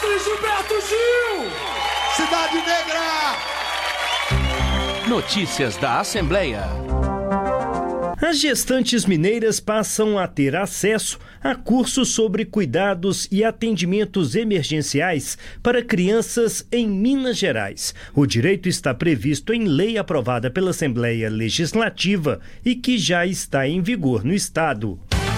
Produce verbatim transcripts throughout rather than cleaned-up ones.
Mestre Gilberto Gil! Cidade Negra! Notícias da Assembleia. As gestantes mineiras passam a ter acesso a cursos sobre cuidados e atendimentos emergenciais para crianças em Minas Gerais. O direito está previsto em lei aprovada pela Assembleia Legislativa e que já está em vigor no estado.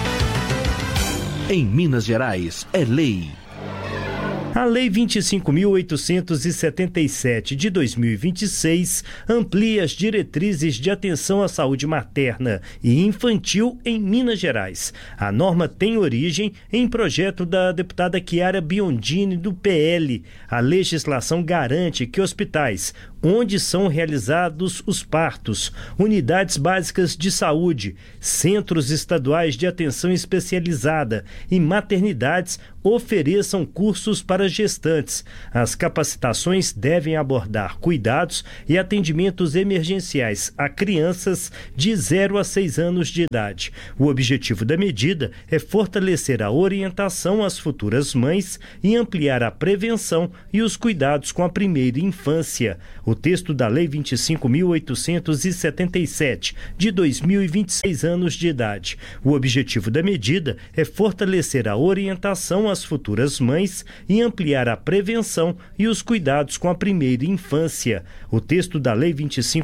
Em Minas Gerais, é lei. A Lei vinte e cinco mil oitocentos e setenta e sete de dois mil e vinte e seis amplia as diretrizes de atenção à saúde materna e infantil em Minas Gerais. A norma tem origem em projeto da deputada Chiara Biondini, do P L. A legislação garante que hospitais onde são realizados os partos, unidades básicas de saúde, centros estaduais de atenção especializada e maternidades ofereçam cursos para gestantes. As capacitações devem abordar cuidados e atendimentos emergenciais a crianças de zero a seis anos de idade. O objetivo da medida é fortalecer a orientação às futuras mães e ampliar a prevenção e os cuidados com a primeira infância. O texto da Lei vinte e cinco mil oitocentos e setenta e sete, de dois mil e vinte e seis anos de idade. O objetivo da medida é fortalecer a orientação às futuras mães e ampliar a prevenção e os cuidados com a primeira infância. O texto da Lei vinte e cinco